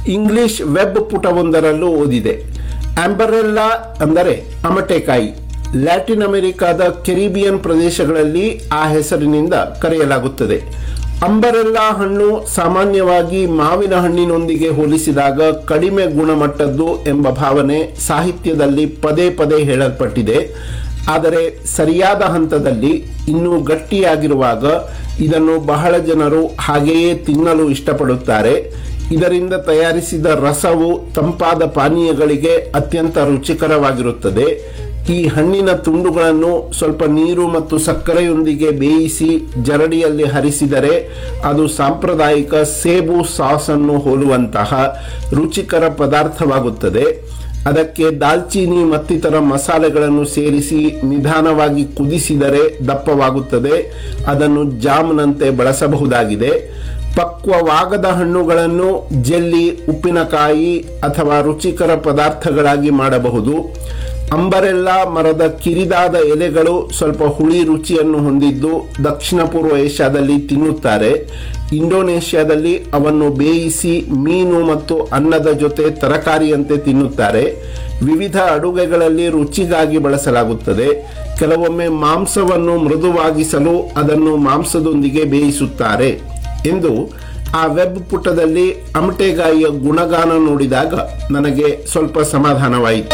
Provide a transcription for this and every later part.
English web ಪುಟವೊಂದರಲ್ಲೂ ಓದಿದೆ. ಆಂಬರೆಲ್ಲಾ ಅಂದರೆ ಅಮಟೆಕಾಯಿ. Latin ಅಮೆರಿಕಾದ ಕೆರಿಬಿಯನ್ ಪ್ರದೇಶಗಳಲ್ಲಿ ಆ ಹೆಸರಿನಿಂದ ಕರೆಯಲಾಗುತ್ತದೆ. ಅಂಬರೆಲ್ಲಾ ಹಣ್ಣು ಸಾಮಾನ್ಯವಾಗಿ ಮಾವಿನ ಹಣ್ಣಿನೊಂದಿಗೆ ಹೋಲಿಸಿದಾಗ ಕಡಿಮೆ ಗುಣಮಟ್ಟದ್ದು ಎಂಬ ಭಾವನೆ ಸಾಹಿತ್ಯದಲ್ಲಿ ಪದೇ ಪದೇ ಹೇಳಲ್ಪಟ್ಟಿದೆ. ಆದರೆ ಸರಿಯಾದ ಹಂತದಲ್ಲಿ ಇನ್ನೂ ಗಟ್ಟಿಯಾಗಿರುವಾಗ ಇದನ್ನು ಬಹಳ ಜನರು ಹಾಗೆಯೇ ತಿನ್ನಲು ಇಷ್ಟಪಡುತ್ತಾರೆ. ಇದರಿಂದ ತಯಾರಿಸಿದ ರಸವು ತಂಪಾದ ಪಾನೀಯಗಳಿಗೆ ಅತ್ಯಂತ ರುಚಿಕರವಾಗಿರುತ್ತದೆ. ಈ ಹಣ್ಣಿನ ತುಂಡುಗಳನ್ನು ಸ್ವಲ್ಪ ನೀರು ಮತ್ತು ಸಕ್ಕರೆಯೊಂದಿಗೆ ಬೇಯಿಸಿ ಜರಡಿಯಲ್ಲಿ ಹರಿಸಿದರೆ ಅದು ಸಾಂಪ್ರದಾಯಿಕ ಸೇಬು ಸಾಸ್ ಅನ್ನು ಹೋಲುವಂತಹ ರುಚಿಕರ ಪದಾರ್ಥವಾಗುತ್ತದೆ. ಅದಕ್ಕೆ ದಾಲ್ಚೀನಿ ಮತ್ತಿತರ ಮಸಾಲೆಗಳನ್ನು ಸೇರಿಸಿ ನಿಧಾನವಾಗಿ ಕುದಿಸಿದರೆ ದಪ್ಪವಾಗುತ್ತದೆ. ಅದನ್ನು ಜಾಮ್ನಂತೆ ಬಳಸಬಹುದಾಗಿದೆ. ಪಕ್ವವಾಗದ ಹಣ್ಣುಗಳನ್ನು ಜೆಲ್ಲಿ, ಉಪ್ಪಿನಕಾಯಿ ಅಥವಾ ರುಚಿಕರ ಪದಾರ್ಥಗಳಾಗಿ ಮಾಡಬಹುದು. ಅಂಬರೆಲ್ಲಾ ಮರದ ಕಿರಿದಾದ ಎಲೆಗಳು ಸ್ವಲ್ಪ ಹುಳಿ ರುಚಿಯನ್ನು ಹೊಂದಿದ್ದು ದಕ್ಷಿಣ ಪೂರ್ವ ಏಷ್ಯಾದಲ್ಲಿ ತಿನ್ನುತ್ತಾರೆ. ಇಂಡೋನೇಷ್ಯಾದಲ್ಲಿ ಅವನ್ನು ಬೇಯಿಸಿ ಮೀನು ಮತ್ತು ಅನ್ನದ ಜೊತೆ ತರಕಾರಿಯಂತೆ ತಿನ್ನುತ್ತಾರೆ. ವಿವಿಧ ಅಡುಗೆಗಳಲ್ಲಿ ರುಚಿಗಾಗಿ ಬಳಸಲಾಗುತ್ತದೆ. ಕೆಲವೊಮ್ಮೆ ಮಾಂಸವನ್ನು ಮೃದುವಾಗಿಸಲು ಅದನ್ನು ಮಾಂಸದೊಂದಿಗೆ ಬೇಯಿಸುತ್ತಾರೆ ಎಂದು ಆ ವೆಬ್ ಪುಟದಲ್ಲಿ ಅಮಟೆಕಾಯಿಯ ಗುಣಗಾನ ನೋಡಿದಾಗ ನನಗೆ ಸ್ವಲ್ಪ ಸಮಾಧಾನವಾಯಿತು.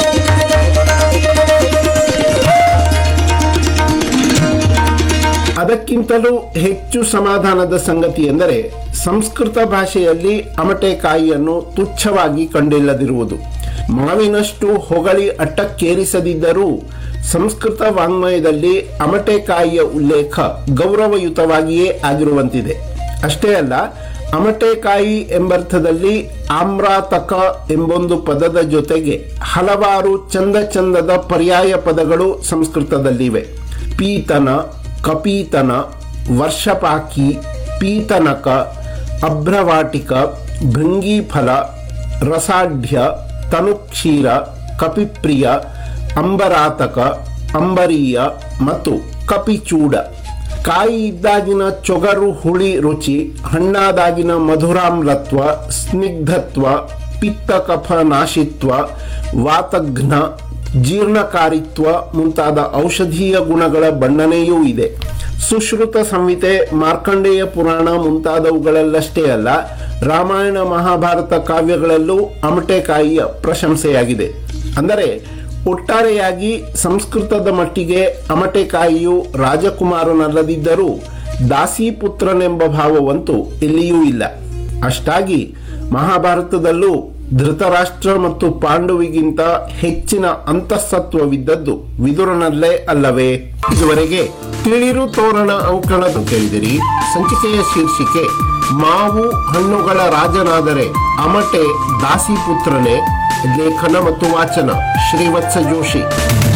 ಅದಕ್ಕಿಂತಲೂ ಹೆಚ್ಚು ಸಮಾಧಾನದ ಸಂಗತಿ ಎಂದರೆ ಸಂಸ್ಕೃತ ಭಾಷೆಯಲ್ಲಿ ಅಮಟೆಕಾಯಿಯನ್ನು ತುಚ್ಛವಾಗಿ ಕಂಡಿಲ್ಲದಿರುವುದು. ಮಾವಿನಷ್ಟು ಹೊಗಳಿ ಅಟ್ಟಕ್ಕೇರಿಸದಿದ್ದರೂ ಸಂಸ್ಕೃತ ವಾಂಗ್ಮಯದಲ್ಲಿ ಅಮಟೆಕಾಯಿಯ ಉಲ್ಲೇಖ ಗೌರವಯುತವಾಗಿಯೇ ಆಗಿರುವಂತಿದೆ. ಅಷ್ಟೇ ಅಲ್ಲ, ಅಮಟೆಕಾಯಿ ಎಂಬರ್ಥದಲ್ಲಿ ಆಮ್ರಾತಕ ಎಂಬೊಂದು ಪದದ ಜೊತೆಗೆ ಹಲವಾರು ಚಂದದ ಪರ್ಯಾಯ ಪದಗಳು ಸಂಸ್ಕೃತದಲ್ಲಿವೆ. ಪೀತನ, ಕಪೀತನ, ವರ್ಷಪಾಕಿ, ಪೀತನಕ, ಅಭ್ರವಾಟಿಕ, ಭೃಂಗೀಫಲ, ರಸಾಢ್ಯ, ತನುಕ್ಷೀರ, ಕಪಿಪ್ರಿಯ, ಅಂಬರಾತಕ, ಅಂಬರೀಯ ಮತ್ತು ಕಪಿಚೂಡ. ಕಾಯಿ ಇದ್ದಾಗಿನ ಚೊಗರು ಹುಳಿ ರುಚಿ, ಹಣ್ಣಾದಾಗಿನ ಮಧುರಾಮ್ಲತ್ವ, ಸ್ನಿಗ್ಧತ್ವ, ಪಿತ್ತ ಕಫ ನಾಶಿತ್ವ, ವಾತಘ್ನ, ಜೀರ್ಣಕಾರಿತ್ವ ಮುಂತಾದ ಔಷಧೀಯ ಗುಣಗಳ ಬಣ್ಣನೆಯೂ ಇದೆ. ಸುಶ್ರುತ ಸಂಹಿತೆ, ಮಾರ್ಕಂಡೇಯ ಪುರಾಣ ಮುಂತಾದವುಗಳಲ್ಲಷ್ಟೇ ಅಲ್ಲ, ರಾಮಾಯಣ ಮಹಾಭಾರತ ಕಾವ್ಯಗಳಲ್ಲೂ ಅಮಟೆಕಾಯಿಯ ಪ್ರಶಂಸೆಯಾಗಿದೆ. ಅಂದರೆ ಒಟ್ಟಾರೆಯಾಗಿ ಸಂಸ್ಕೃತದ ಮಟ್ಟಿಗೆ ಅಮಟೆಕಾಯಿಯು ರಾಜಕುಮಾರನಲ್ಲದಿದ್ದರೂ ದಾಸಿಪುತ್ರನೆಂಬ ಭಾವವಂತೂ ಎಲ್ಲಿಯೂ ಇಲ್ಲ. ಅಷ್ಟಾಗಿ ಮಹಾಭಾರತದಲ್ಲೂ ಧೃತರಾಷ್ಟ್ರ ಮತ್ತು ಪಾಂಡುವಿಗಿಂತ ಹೆಚ್ಚಿನ ಅಂತಃಸತ್ವವಿದ್ದದ್ದು ವಿದುರನಲ್ಲೇ ಅಲ್ಲವೇ? ಇದುವರೆಗೆ ತಿಳಿರು ತೋರಣ ಅಂಕಣದ ಕೇಳಿದಿರಿ. ಸಂಚಿಕೆಯ ಶೀರ್ಷಿಕೆ ಮಾವು ಹಣ್ಣುಗಳ ರಾಜನಾದರೆ ಅಮಟೆ ದಾಸಿಪುತ್ರನೇ. ಲೇಖನ ಮತ್ತು ವಾಚನ ಶ್ರೀವತ್ಸ ಜೋಶಿ.